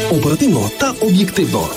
Оперативно та об'єктивно.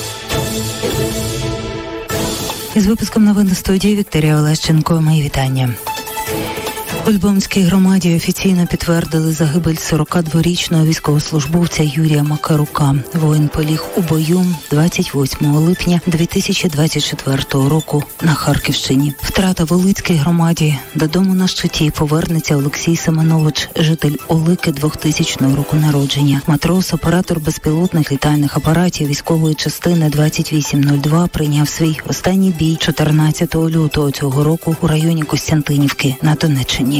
Із випуском новин до студії Вікторія Олещенко. Мої вітання. У Львовській громаді офіційно підтвердили загибель 42-річного військовослужбовця Юрія Макарука. Воїн поліг у бою 28 липня 2024 року на Харківщині. Втрата в Волицькій громаді. Додому на щиті повернеться Олексій Семенович, житель Олики 2000 року народження. Матрос, оператор безпілотних літальних апаратів військової частини 2802 прийняв свій останній бій 14 лютого цього року у районі Костянтинівки на Донеччині.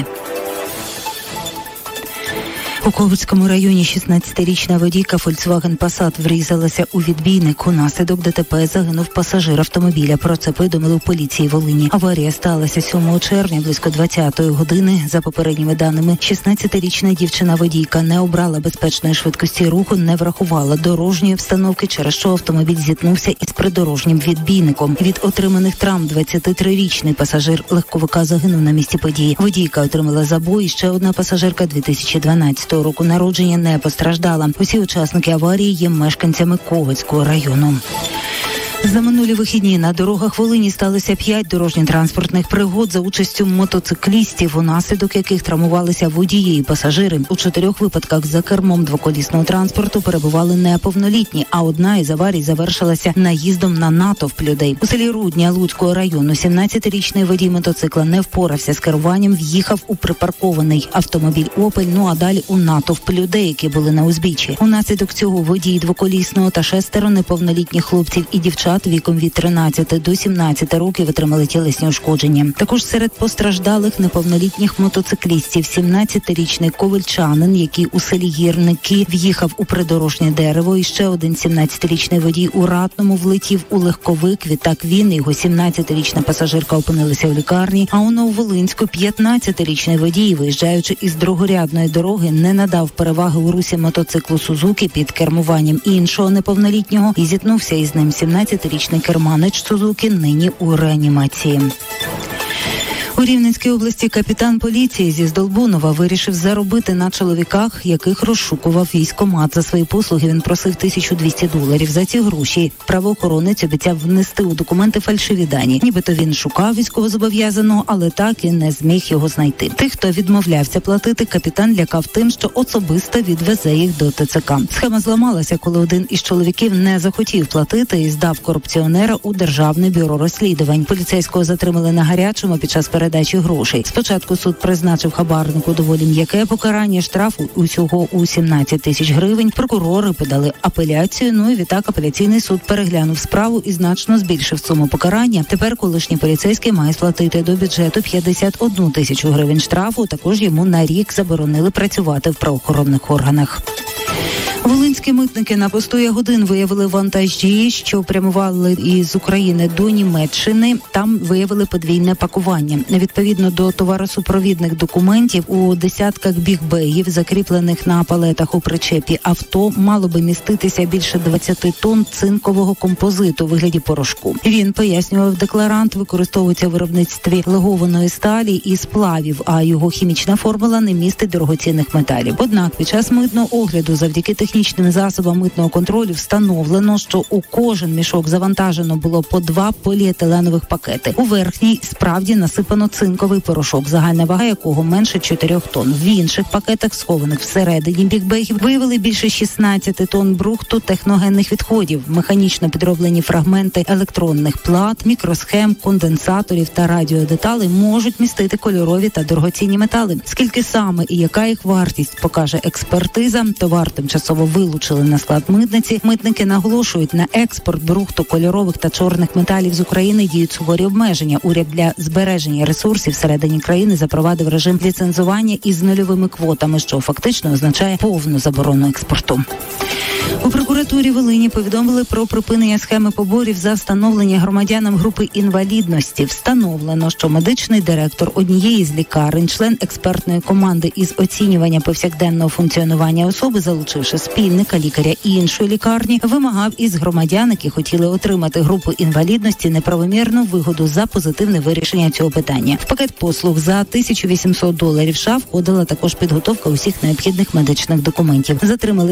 У Ковицькому районі 16-річна водійка Volkswagen Passat врізалася у відбійник. Унаслідок ДТП загинув пасажир автомобіля. Про це повідомили у поліції Волині. Аварія сталася 7 червня близько 20-ї години. За попередніми даними, 16-річна дівчина-водійка не обрала безпечної швидкості руху, не врахувала дорожньої обстановки, через що автомобіль зіткнувся із придорожнім відбійником. Від отриманих травм 23-річний пасажир легковика загинув на місці події. Водійка отримала забої, ще одна пасажирка 2012 року народження не постраждала. Усі учасники аварії є мешканцями Ковицького району. За минулі вихідні на дорогах Волині сталося 5 дорожньо-транспортних пригод за участю мотоциклістів, унаслідок яких травмувалися водії і пасажири. У 4 випадках за кермом двоколісного транспорту перебували неповнолітні, а одна із аварій завершилася наїздом на натовп людей. У селі Рудня Луцького району 17-річний водій мотоцикла не впорався з керуванням, в'їхав у припаркований автомобіль «Опель», а далі у натовп людей, які були на узбіччі. Унаслідок цього водій двоколісного та 6 неповнолітніх хлопців і дівчат віком від 13 до 17 років отримали тілесні ушкодження. Також серед постраждалих неповнолітніх мотоциклістів 17-річний ковельчанин, який у селі Гірники в'їхав у придорожнє дерево, і ще один 17-річний водій у Ратному влетів у легковик. Відтак він і його 17-річна пасажирка опинилися в лікарні, а у Нововолинську 15-річний водій, виїжджаючи із другорядної дороги, не надав переваги у русі мотоциклу «Сузуки» під кермуванням іншого неповнолітнього і зіткнувся із ним 17-річний керманич «Сузуки», нині у реанімації. У Рівненській області капітан поліції зі Здолбунова вирішив заробити на чоловіках, яких розшукував військкомат. За свої послуги він просив $1200. За ці гроші правоохоронець обіцяв внести у документи фальшиві дані. Нібито він шукав військовозобов'язаного, але так і не зміг його знайти. Тих, хто відмовлявся платити, капітан лякав тим, що особисто відвезе їх до ТЦК. Схема зламалася, коли один із чоловіків не захотів платити і здав корупціонера у Державне бюро розслідувань. Поліцейського затримали на гарячому під час передачі грошей. Спочатку суд призначив хабарнику доволі м'яке покарання, штрафу усього у 17 тисяч гривень. Прокурори подали апеляцію, і відтак апеляційний суд переглянув справу і значно збільшив суму покарання. Тепер колишній поліцейський має сплатити до бюджету 51 тисячу гривень штрафу. Також йому на рік заборонили працювати в правоохоронних органах. Волинські митники на посту Ягодин виявили вантажі, що прямували із України до Німеччини. Там виявили подвійне пакування. Відповідно до товаросупровідних документів, у десятках бігбегів, закріплених на палетах у причепі авто, мало би міститися більше 20 тонн цинкового композиту у вигляді порошку. Він, пояснював декларант, використовується в виробництві легованої сталі і сплавів, а його хімічна формула не містить дорогоцінних металів. Однак під час митного огляду завдяки технічним засобам митного контролю встановлено, що у кожен мішок завантажено було по 2 поліетиленових пакети. У верхній справді насипано цинковий порошок, загальна вага якого менше 4 тонн. В інших пакетах, схованих всередині бігбегів, виявили більше 16 тонн брухту техногенних відходів, механічно підроблені фрагменти електронних плат, мікросхем, конденсаторів та радіодеталей можуть містити кольорові та дорогоцінні метали. Скільки саме і яка їх вартість, покаже експертиза. Товар тимчасово вилучили на склад митниці. Митники наголошують, на експорт брухту, кольорових та чорних металів з України діють суворі обмеження. Уряд для збереження ресурсів всередині країни запровадив режим ліцензування із нульовими квотами, що фактично означає повну заборону експорту. У прокуратурі Волині повідомили про припинення схеми поборів за встановлення громадянам групи інвалідності. Встановлено, що медичний директор однієї з лікарень, член експертної команди із оцінювання повсякденного функціонування особи, залучивши спільника лікаря іншої лікарні, вимагав із громадян, які хотіли отримати групу інвалідності, неправомірну вигоду за позитивне вирішення цього питання. В пакет послуг за $1800 США входила також підготовка усіх необхідних медичних документів. Затримали